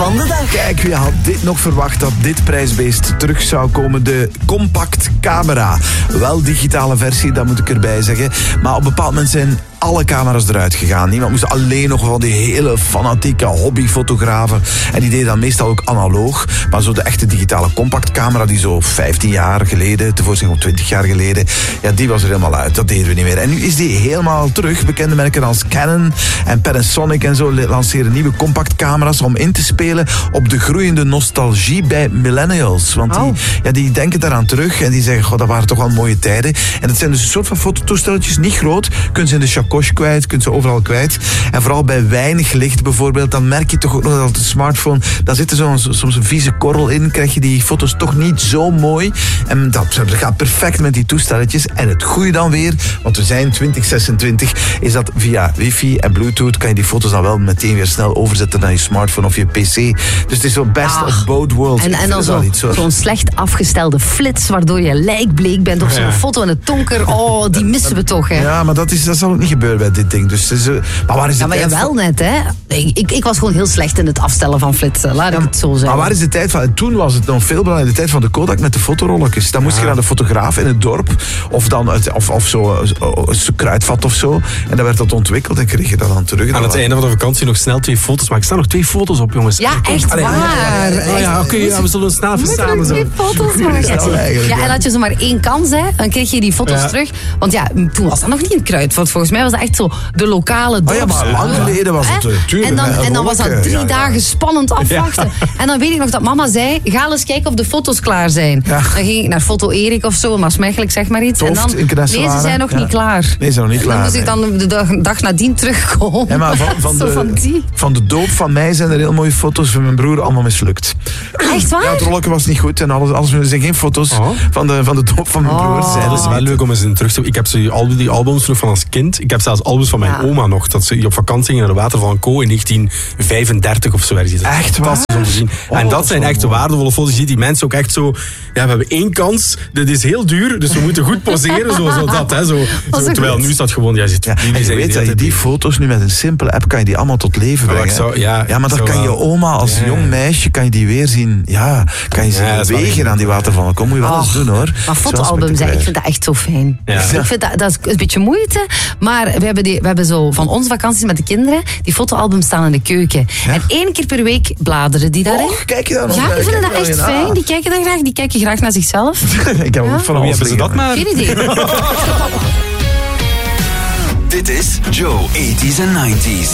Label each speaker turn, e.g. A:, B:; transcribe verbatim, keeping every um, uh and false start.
A: van de dag.
B: Kijk, wie had dit nog verwacht dat dit prijsbeest terug zou komen? De compact camera. Wel digitale versie, dat moet ik erbij zeggen. Maar op een bepaald moment zijn alle camera's eruit gegaan. Niemand moest alleen nog van die hele fanatieke hobbyfotografen. En die deden dan meestal ook analoog. Maar zo de echte digitale compactcamera die zo vijftien jaar geleden, tevoorschijn of twintig jaar geleden, ja, die was er helemaal uit. Dat deden we niet meer. En nu is die helemaal terug. Bekende merken als Canon en Panasonic en zo lanceren nieuwe compactcamera's om in te spelen op de groeiende nostalgie bij millennials. Want die,
A: oh.
B: ja, die denken daaraan terug en die zeggen, goh, dat waren toch wel mooie tijden. En dat zijn dus een soort van fototoestelletjes, niet groot. Kun ze in de chacoche kwijt, kunt ze overal kwijt. En vooral bij weinig licht bijvoorbeeld, dan merk je toch ook nog dat de smartphone, daar zit er zo, soms een vieze korrel in, krijg je die foto's toch niet zo mooi. En dat, dat gaat perfect met die toestelletjes. En het goede dan weer, want we zijn twintig zesentwintig, is dat via wifi en bluetooth kan je die foto's dan wel meteen weer snel overzetten naar je smartphone of je pc. Dus het is zo best
A: ah.
B: of both worlds.
A: En, en dan zo, zo'n slecht afgestelde flits, waardoor je lijkbleek bent, of zo'n ja. foto in het donker. Oh, die missen we toch, hè?
B: Ja, maar dat, is, dat zal ook niet gebeuren bij dit ding. Dus, is, uh, maar waar is de
A: ja, maar
B: tijd
A: jawel
B: van...
A: net, hè? Ik, ik, ik was gewoon heel slecht in het afstellen van flitsen, laat ja, ik het zo zeggen.
B: Maar waar is de tijd van... En toen was het nog veel belangrijker, de tijd van de Kodak met de fotorolletjes. Dan moest ja. je naar de fotograaf in het dorp, of, dan het, of, of zo, een kruidvat of zo. En dan werd dat ontwikkeld en kreeg je dat dan terug.
C: Aan het einde van de vakantie nog snel twee foto's. Maar ik sta nog twee foto's op, jongens.
A: Ja, echt
C: Allee,
A: waar.
C: Oh ja, oké, okay, ja, we zullen snel even samen zo.
A: twee foto's maken. Ja, en had je zo maar één kans, hè, dan kreeg je die foto's ja. terug. Want ja, toen was dat nog niet een kruidvat. Volgens mij was dat echt zo de lokale dorps.
B: Oh ja, maar lang geleden was het natuurlijk.
A: En dan, en dan was dat drie ja, ja. dagen spannend afwachten. Ja. En dan weet ik nog dat mama zei, ga eens kijken of de foto's klaar zijn. Ja. Dan ging ik naar Foto Erik of zo, Maasmechelijk, zeg maar iets.
B: Toft,
A: en dan, nee, ze zijn nog ja. niet klaar.
B: Nee, ze zijn nog niet klaar.
A: Dan moest ik dan de dag, dag nadien terugkomen.
B: Ja, maar van, van, de, van, van de doop van mij zijn er heel mooie foto's van mijn broer allemaal mislukt.
A: Echt waar?
B: Ja, het rolletje was niet goed en alles. alles er zijn geen foto's oh. van, de, van de doop van mijn
A: oh.
B: broer. Zijn
C: dat is wel leuk om eens in terug te... Ik heb zo die, al die albums nog van als kind. Ik heb zelfs albums van mijn ja. oma nog. Dat ze op vakantie gingen naar de Waterval Co in negentien vijfendertig of zo.
B: Echt waar?
C: Om te zien. Oh, en dat, dat zijn echt mooi. Waardevolle foto's. Je ziet die mensen ook echt zo... Ja, we hebben één kans. Dit is heel duur, dus we moeten goed poseren. Zo, zo dat, hè. Zo, zo, terwijl nu is dat gewoon... Ja, zit,
B: ja, en je weet dat je die foto's nu met een simpele app kan je die allemaal tot leven brengen. Ja,
C: zou, ja,
B: ja, maar dan kan
C: wel.
B: je oma als ja, jong meisje kan je die weer zien. Ja, kan je ze ja, wegen aan die Watervallen. Kom, moet je wel eens doen, hoor.
A: Maar fotoalbums, ik vind dat echt zo fijn. Ja. Ik vind dat, dat is een beetje moeite, maar we hebben, die, we hebben zo van onze vakanties met de kinderen, die fotoalbums staan in de keuken. Ja. En één keer per week bladeren die daarin.
B: Oh, kijk je daar nog?
A: Ja, die vinden dat echt fijn. Ah. Die kijken dan graag. Die kijken graag naar zichzelf.
B: Ik heb ja? ook van
C: Wie hebben ze dat maar?
A: Geen idee.
D: Dit is Joe, eighties en nineties.